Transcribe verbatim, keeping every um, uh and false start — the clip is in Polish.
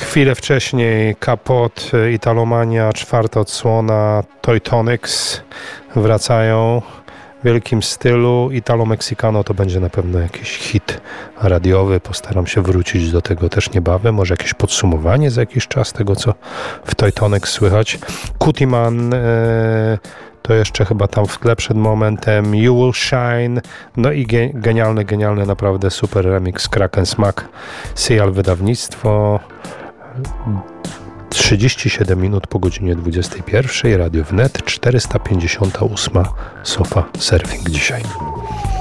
Chwilę wcześniej Kapot, Italomania, czwarta odsłona, Toy Tonics wracają w wielkim stylu. Italo Mexicano to będzie na pewno jakiś hit radiowy. Postaram się wrócić do tego też niebawem. Może jakieś podsumowanie za jakiś czas tego, co w Toy Tonics słychać. Kutiman e, to jeszcze chyba tam w tle przed momentem. You Will Shine. No i ge- genialny, genialny, naprawdę super remix Crack and Smack. Syjal wydawnictwo. trzydzieści siedem minut po godzinie dwudziestej pierwszej. Radio Wnet, czterysta pięćdziesiąta ósma Sofa Surfing dzisiaj.